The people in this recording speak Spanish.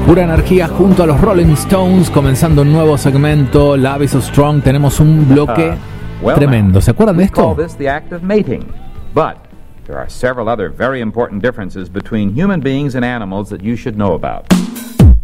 Pura energía junto a los Rolling Stones, comenzando un nuevo segmento, Love is so Strong. Tenemos un bloque tremendo. ¿Se acuerdan de esto? But there are several other very important differences between human beings and animals that you should know about.